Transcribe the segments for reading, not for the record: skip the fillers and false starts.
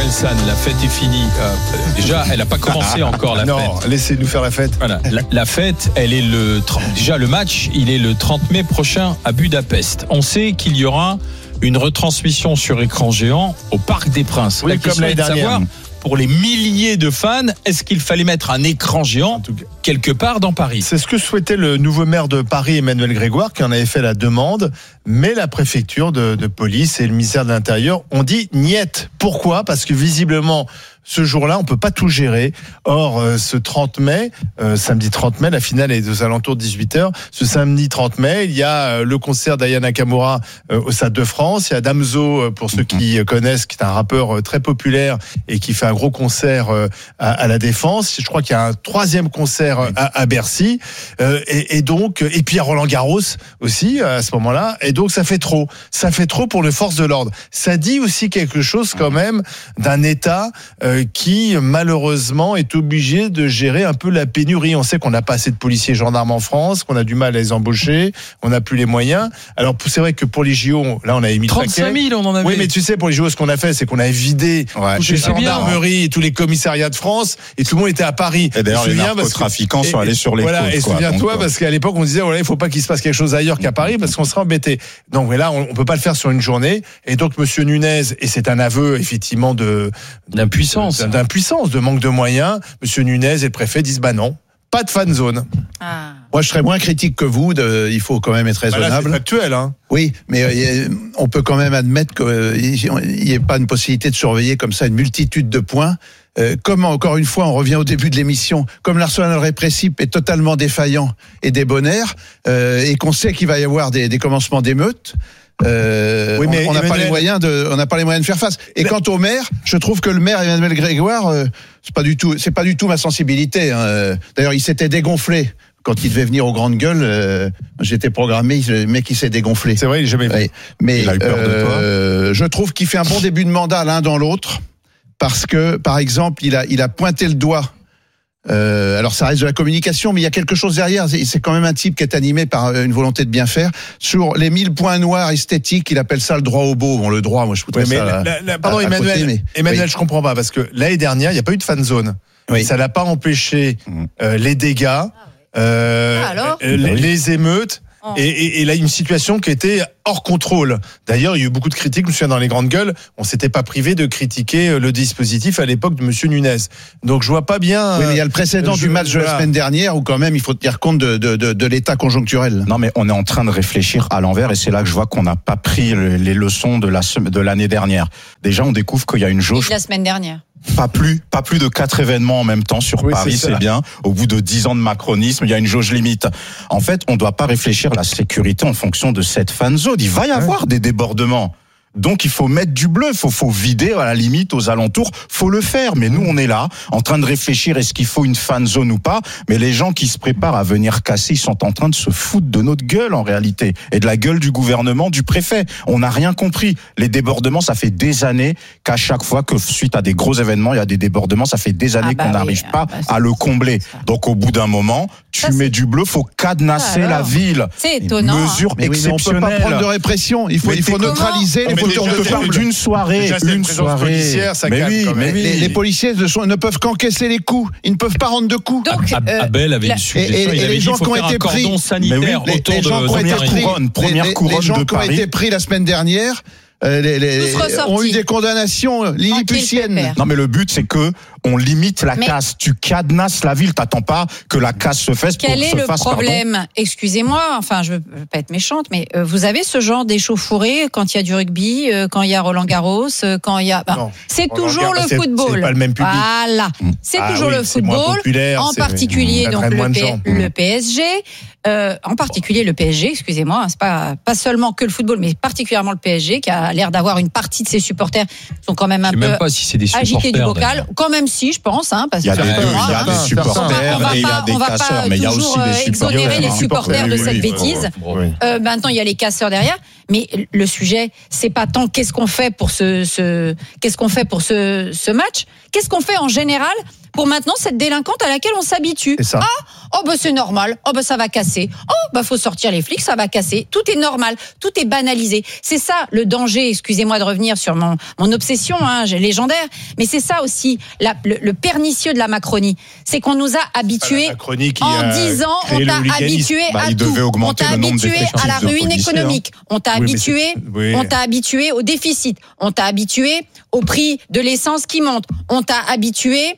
Orelsan, la fête est finie. Déjà, elle n'a pas commencé encore la fête. Non, laissez-nous faire la fête. Voilà. La fête, elle est le 30. Déjà, le match, il est le 30 mai prochain à Budapest. On sait qu'il y aura une retransmission sur écran géant au Parc des Princes. Oui, la question est de savoir, pour les milliers de fans, est-ce qu'il fallait mettre un écran géant quelque part dans Paris ? C'est ce que souhaitait le nouveau maire de Paris, Emmanuel Grégoire, qui en avait fait la demande. Mais la préfecture de police et le ministère de l'Intérieur ont dit niet. Pourquoi ? Parce que visiblement, ce jour-là, on peut pas tout gérer. Or, ce 30 mai, samedi 30 mai, la finale est aux alentours de 18h. Ce samedi 30 mai, il y a le concert d'Aya Nakamura au Stade de France. Il y a Damso, pour ceux qui connaissent, qui est un rappeur très populaire et qui fait un gros concert à la Défense. Je crois qu'il y a un troisième concert à Bercy. Et donc, et puis il y a Roland Garros aussi à ce moment-là. Et donc, ça fait trop. Ça fait trop pour les forces de l'ordre. Ça dit aussi quelque chose quand même d'un État qui malheureusement est obligé de gérer un peu la pénurie. On sait qu'on n'a pas assez de policiers et gendarmes en France, qu'on a du mal à les embaucher, on n'a plus les moyens. Alors c'est vrai que pour les JO, là on a émis 35 000, on en avait. Oui, mais tu sais, pour les JO, ce qu'on a fait, c'est qu'on a vidé toutes les gendarmeries et tous les commissariats de France, et tout le monde était à Paris. Et d'ailleurs, les narcotrafiquants sont allés sur les côtes. Voilà, et souviens-toi, parce qu'à l'époque on disait voilà, il faut pas qu'il se passe quelque chose ailleurs qu'à Paris, parce qu'on serait embêté. Donc mais là, on peut pas le faire sur une journée. Et donc Monsieur Nunez, et c'est un aveu effectivement d'impuissance, de manque de moyens. Monsieur Nunez et le préfet disent bah non, pas de fan zone. Moi, je serais moins critique que vous. Il faut quand même être raisonnable. Là, c'est factuel, hein. Oui, mais on peut quand même admettre qu'il n'y ait pas une possibilité de surveiller comme ça une multitude de points. Comme encore une fois, on revient au début de l'émission, comme l'arsenal répressif est totalement défaillant et débonnaire, et qu'on sait qu'il va y avoir des commencements d'émeutes. Oui, mais on n'a pas les moyens de faire face. Et quant au maire, je trouve que le maire Emmanuel Grégoire, c'est pas du tout ma sensibilité, hein. D'ailleurs, il s'était dégonflé quand il devait venir aux grandes gueules. J'étais programmé, le mec il s'est dégonflé. C'est vrai, il est jamais venu. Mais il a eu peur de toi. Je trouve qu'il fait un bon début de mandat l'un dans l'autre, parce que par exemple, il a pointé le doigt. Alors ça reste de la communication, mais il y a quelque chose derrière. C'est quand même un type qui est animé par une volonté de bien faire. Sur les 1000 points noirs esthétiques, il appelle ça le droit au beau. Bon, le droit, moi je voudrais ça. Pardon, Emmanuel, Emmanuel, je comprends pas, parce que l'année dernière, il n'y a pas eu de fan zone. Oui. Ça n'a pas empêché les dégâts, les émeutes. Et là, une situation qui était hors contrôle. D'ailleurs, il y a eu beaucoup de critiques. Je me souviens, dans les grandes gueules, on s'était pas privé de critiquer le dispositif à l'époque de Monsieur Nunez. Donc, je vois pas bien. Oui, mais il y a le précédent du match de la semaine dernière où quand même il faut tenir compte de l'état conjoncturel. Non, mais on est en train de réfléchir à l'envers, et c'est là que je vois qu'on n'a pas pris les leçons de l'année dernière. Déjà, on découvre qu'il y a une jauge. La semaine dernière. Pas plus de 4 événements en même temps sur Paris, c'est bien. Au bout de 10 ans de macronisme, il y a une jauge limite. En fait, on ne doit pas réfléchir la sécurité en fonction de cette fan zone. Il va y avoir des débordements. Donc il faut mettre du bleu, faut vider à la limite aux alentours, faut le faire. Mais nous on est là, en train de réfléchir, est-ce qu'il faut une fan zone ou pas ? Mais les gens qui se préparent à venir casser, ils sont en train de se foutre de notre gueule en réalité, et de la gueule du gouvernement, du préfet. On n'a rien compris. Les débordements, ça fait des années qu'à chaque fois que suite à des gros événements, il y a des débordements, ça fait des années qu'on n'arrive pas à le combler. Donc au bout d'un moment, tu mets du bleu, faut cadenasser la ville. C'est étonnant. Mesure exceptionnelle. On peut pas prendre de répression. Il faut neutraliser les fauteurs de trouble. D'une soirée, une soirée. Mais oui, mais les policiers ne peuvent qu'encaisser les coups. Ils ne peuvent pas rendre de coups. Donc, Abel avait une suggestion. Il avait dit qu'il faut faire un cordon sanitaire autour de première couronne de Paris. Les gens qui ont été pris la semaine dernière ont eu des condamnations lilliputiennes. Non, mais le but, c'est que on limite la casse. Tu cadenasses la ville. T'attends pas que la casse se fasse. Quel est le problème ? Excusez-moi, enfin, je veux pas être méchante, mais vous avez ce genre d'échauffourée quand il y a du rugby, quand il y a Roland Garros, quand il y a. C'est toujours le football. C'est pas le même public. Voilà, c'est toujours le football. En particulier donc le PSG. En particulier le PSG, excusez-moi, c'est pas seulement que le football, mais particulièrement le PSG qui a l'air d'avoir une partie de ses supporters qui sont quand même un peu agités du bocal. Quand même si, je pense, parce il y a des supporters et il y a des casseurs, mais il y a aussi des supporters. Exonérer les supporters de cette bêtise. Maintenant, il y a les casseurs derrière, mais le sujet, c'est pas tant qu'est-ce qu'on fait pour ce match, qu'est-ce qu'on fait en général pour maintenant cette délinquante à laquelle on s'habitue. C'est ça. C'est normal. Ça va casser. Faut sortir les flics, ça va casser. Tout est normal, tout est banalisé. C'est ça le danger. Excusez-moi de revenir sur mon obsession légendaire, mais c'est ça aussi le pernicieux de la Macronie. C'est qu'on nous a habitués en 10 ans, on t'a habitué à tout. On t'a habitué à la ruine économique. On t'a habitué au déficit. On t'a habitué au prix de l'essence qui monte. On t'a habitué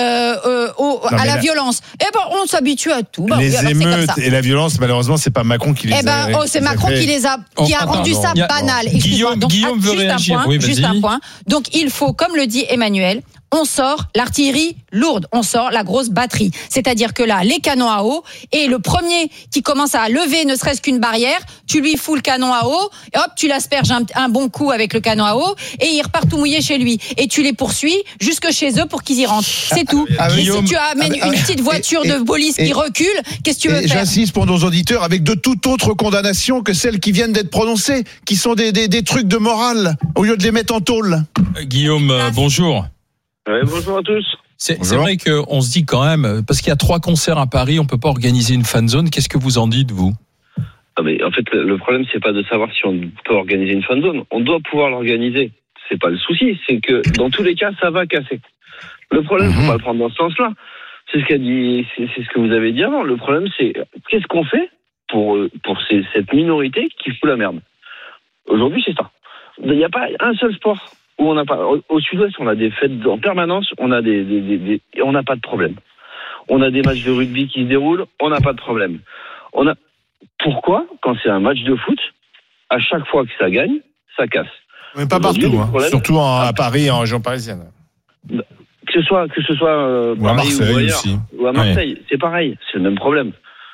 à la violence. On s'habitue à tout. Les émeutes et la violence, malheureusement, c'est pas Macron qui les a. C'est Macron qui a rendu ça banal. Guillaume veut réagir. Juste un point. Donc il faut, comme le dit Emmanuel, on sort l'artillerie lourde, on sort la grosse batterie. C'est-à-dire que là, les canons à eau, et le premier qui commence à lever ne serait-ce qu'une barrière, tu lui fous le canon à eau, et hop, tu l'asperges un bon coup avec le canon à eau, et il repart tout mouillé chez lui. Et tu les poursuis jusque chez eux pour qu'ils y rentrent. C'est tout. Et si tu amènes une petite voiture de police qui recule, qu'est-ce que tu veux faire ? J'insiste pour nos auditeurs, avec de toute autre condamnation que celles qui viennent d'être prononcées, qui sont des trucs de morale, au lieu de les mettre en tôle. Guillaume, bonjour. Ouais, bonjour à tous. C'est vrai qu'on se dit quand même, parce qu'il y a 3 concerts à Paris, on peut pas organiser une fan zone. Qu'est-ce que vous en dites, vous ? Mais en fait, le problème, c'est pas de savoir si on peut organiser une fan zone. On doit pouvoir l'organiser. C'est pas le souci. C'est que dans tous les cas, ça va casser. Le problème, faut pas le prendre dans ce sens-là. C'est ce qu'a dit, c'est ce que vous avez dit avant. Le problème, c'est qu'est-ce qu'on fait pour cette minorité qui fout la merde. Aujourd'hui, c'est ça. Il n'y a pas un seul sport où on n'a pas. Au Sud-Ouest, on a des fêtes en permanence. On a on n'a pas de problème. On a des matchs de rugby qui se déroulent. On n'a pas de problème. Pourquoi, quand c'est un match de foot, à chaque fois que ça gagne, ça casse. Mais pas partout, surtout à Paris et en région parisienne. Que ce soit ou à Marseille ou ailleurs, aussi. Ou à Marseille, c'est pareil, c'est le même problème.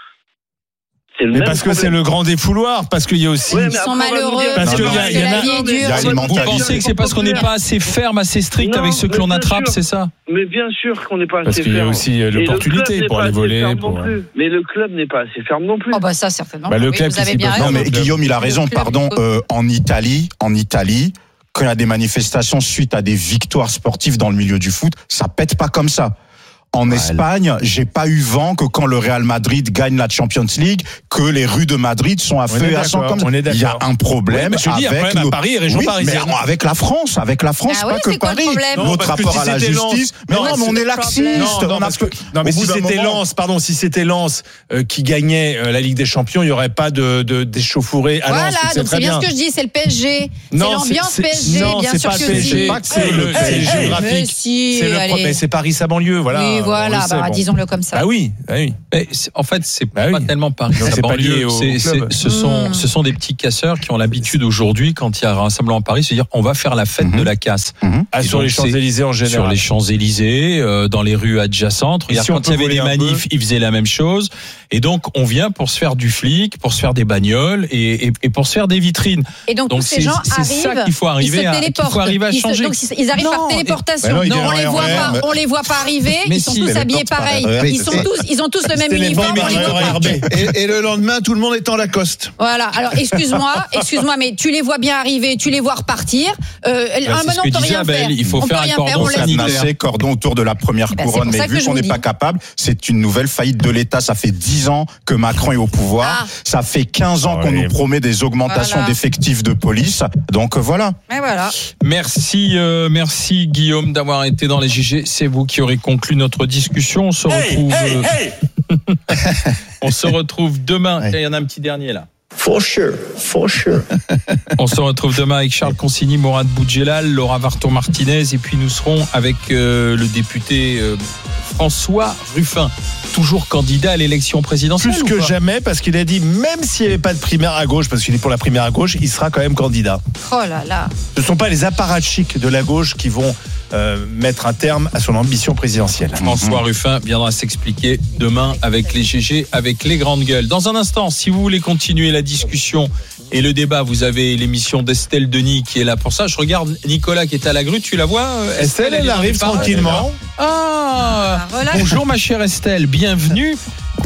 Mais parce que c'est le grand défouloir, parce qu'il y a aussi. Ils sont malheureux. Parce qu'il y a Vous pensez que c'est parce qu'on n'est pas assez ferme, assez strict avec ceux que l'on attrape, c'est ça ? Mais bien sûr qu'on n'est pas Parce assez ferme. Parce qu'il y a aussi l'opportunité pour les voler. Mais le club n'est pas assez ferme non plus. Ça certainement. Le club vous avez bien raison. Non, mais Guillaume, il a raison. Pardon. En Italie, quand il y a des manifestations suite à des victoires sportives dans le milieu du foot, ça pète pas comme ça. En Espagne, j'ai pas eu vent que quand le Real Madrid gagne la Champions League, que les rues de Madrid sont à feu et à sang comme ça. Il y a un problème avec Paris et région parisienne. Mais avec la France, pas que Paris. Notre rapport à la justice. Mais on est laxiste. Non, mais si c'était Lens qui gagnait la Ligue des Champions, il y aurait pas d'échauffourée à Lens. Voilà, donc c'est bien ce que je dis, c'est le PSG. C'est l'ambiance PSG, bien sûr que si. C'est le géographique. Mais c'est Paris sa banlieue, voilà. Voilà, disons-le comme ça. Oui. Mais en fait, c'est pas tellement Paris sa banlieue. Ce sont des petits casseurs qui ont l'habitude aujourd'hui, quand il y a un rassemblement à Paris, se dire on va faire la fête de la casse. Sur les Champs-Élysées en général. Sur les Champs-Élysées, dans les rues adjacentes. Regarde, quand il y avait des manifs, ils faisaient la même chose. Et donc, on vient pour se faire du flic, pour se faire des bagnoles et pour se faire des vitrines. Et donc tous ces gens arrivent, c'est ça qu'il faut arriver à changer. Donc ils arrivent par téléportation. On les voit pas arriver. Ils sont tous habillés pareil. Ils ont tous le même uniforme. Et le lendemain, tout le monde est en Lacoste. Voilà. Alors excuse-moi, mais tu les vois bien arriver, tu les vois repartir. Maintenant, on peut rien faire. Il faut faire un cordon sanitaire. Cordon autour de la première couronne. Mais vu qu'on n'est pas capable, c'est une nouvelle faillite de l'État. Ça fait 10 ans que Macron est au pouvoir. Ça fait 15 ans qu'on nous promet des augmentations d'effectifs de police. Donc voilà. Mais voilà. Merci Guillaume d'avoir été dans les GG. C'est vous qui aurez conclu notre discussion. On se retrouve. On se retrouve demain. Il y en a un petit dernier là. For sure. On se retrouve demain avec Charles Consigny, Mourad Boudjelal, Laura Varton-Martinez et puis nous serons avec le député François Ruffin, toujours candidat à l'élection présidentielle. Plus que jamais, parce qu'il a dit même s'il n'y avait pas de primaire à gauche, parce qu'il est pour la primaire à gauche, il sera quand même candidat. Oh là là. Ce ne sont pas les apparatchiks de la gauche qui vont mettre un terme à son ambition présidentielle. François Ruffin viendra s'expliquer demain avec les GG, avec les grandes gueules. Dans un instant, si vous voulez continuer la discussion et le débat, vous avez l'émission d'Estelle Denis qui est là pour ça. Je regarde Nicolas qui est à la grue, tu la vois Estelle, elle arrive tranquillement. Bonjour ma chère Estelle, bienvenue.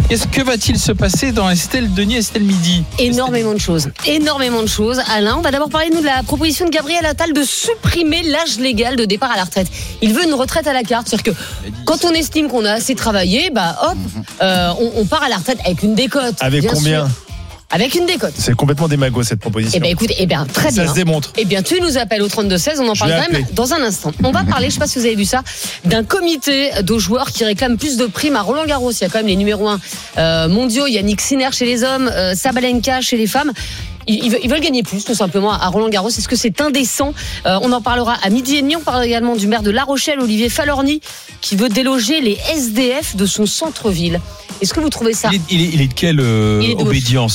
Que va-t-il se passer dans Estelle Denis, Estelle Midi? Énormément de choses. Alain, on va d'abord parler de la proposition de Gabriel Attal de supprimer l'âge légal de départ à la retraite. Il veut une retraite à la carte, c'est-à-dire que quand on estime qu'on a assez travaillé, on part à la retraite avec une décote. Avec combien ? Avec une décote. C'est complètement démago cette proposition. Écoute, très bien. Ça se démontre. Tu nous appelles au 32-16, on en parle quand même dans un instant. On va parler, je ne sais pas si vous avez vu ça, d'un comité de joueurs qui réclame plus de primes à Roland Garros. Il y a quand même les numéros 1 mondiaux, Yannick Sinner chez les hommes, Sabalenka chez les femmes. Ils veulent gagner plus, tout simplement, à Roland Garros. Est-ce que c'est indécent ? On en parlera à 12h30. On parlera également du maire de La Rochelle, Olivier Falorni, qui veut déloger les SDF de son centre-ville. Est-ce que vous trouvez ça ? Il est de quelle obédience ?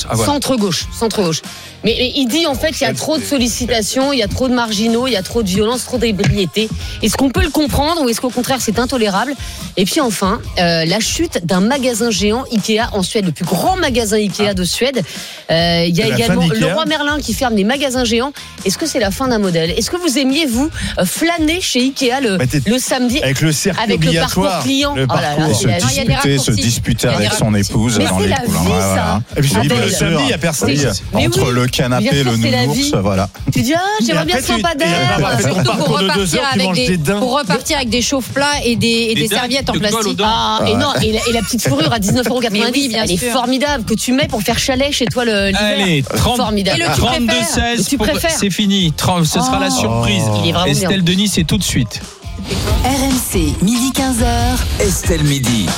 Centre-gauche. Mais il dit en fait qu'il y a trop de sollicitations, il y a trop de marginaux, il y a trop de violence, trop d'ébriété. Est-ce qu'on peut le comprendre ou est-ce qu'au contraire c'est intolérable ? Et puis enfin, la chute d'un magasin géant Ikea en Suède, le plus grand magasin Ikea de Suède. Il y a également Leroy Merlin qui ferme les magasins géants. Est-ce que c'est la fin d'un modèle ? Est-ce que vous aimiez, vous, flâner chez Ikea le samedi avec le cercle avec obligatoire, le parcours client se disputer avec son épouse dans les couloirs. Ça. Et puis le samedi, il n'y a personne. Entre le canapé et le nounours, voilà. Tu dis, j'aimerais bien ce lampadaire. Surtout pour repartir avec des chauffe-plats et des serviettes en plastique. Et la petite fourrure à 19,90€, elle est formidable, que tu mets pour faire chalet chez toi l'hiver. Allez, 32-16, c'est fini. Ce sera la surprise. Estelle Denis, c'est tout de suite. RMC, midi 15h. Estelle Midi.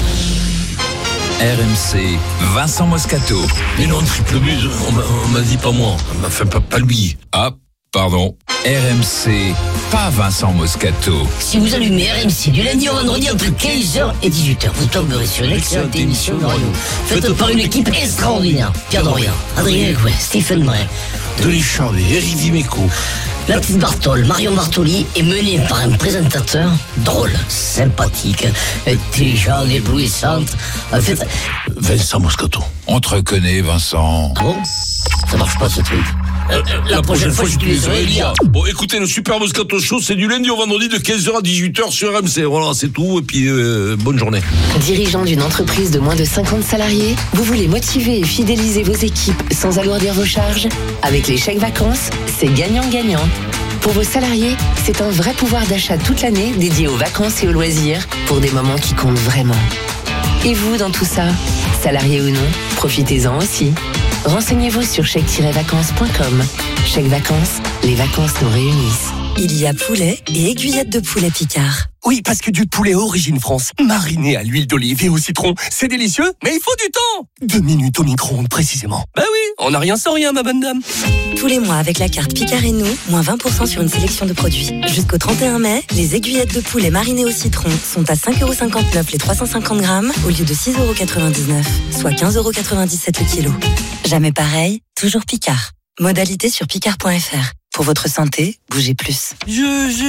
RMC, Vincent Moscato. Mais non, triple but, on m'a dit pas moi. Enfin, pas lui. Ah, pardon. RMC, pas Vincent Moscato. Si vous allumez RMC du lundi au vendredi entre 15h et 18h, vous tomberez sur une excellente émission de radio faite par une équipe extraordinaire. Pierre Dorian, Adrien Gouin, Stephen Brun, Denis Charvet, Eric Dimeco, Baptiste Bartol, Marion Bartoli est mené par un présentateur drôle, sympathique, intelligent, éblouissante. En fait, Vincent Moscato. On te reconnaît, Vincent. Ah bon ? Ça marche pas ce truc. La prochaine fois, j'utiliserai Elia. Bon, écoutez, le Super Moscato Show, c'est du lundi au vendredi de 15h à 18h sur RMC. Voilà, c'est tout. Et puis, bonne journée. Dirigeant d'une entreprise de moins de 50 salariés, vous voulez motiver et fidéliser vos équipes sans alourdir vos charges ? Avec les chèques vacances, c'est gagnant-gagnant. Pour vos salariés, c'est un vrai pouvoir d'achat toute l'année dédié aux vacances et aux loisirs pour des moments qui comptent vraiment. Et vous, dans tout ça, salariés ou non, profitez-en aussi. Renseignez-vous sur chèque-vacances.com. Chèque Vacances, les vacances nous réunissent. Il y a poulet et aiguillettes de poulet Picard. Oui, parce que du poulet origine France, mariné à l'huile d'olive et au citron, c'est délicieux, mais il faut du temps. 2 minutes au micro-ondes précisément. Bah oui, on n'a rien sans rien, ma bonne dame. Tous les mois avec la carte Picard et nous, moins 20% sur une sélection de produits. Jusqu'au 31 mai, les aiguillettes de poulet marinées au citron sont à 5,59€ les 350 grammes au lieu de 6,99€, soit 15,97€ le kilo. Jamais pareil, toujours Picard. Modalité sur picard.fr. Pour votre santé, bougez plus.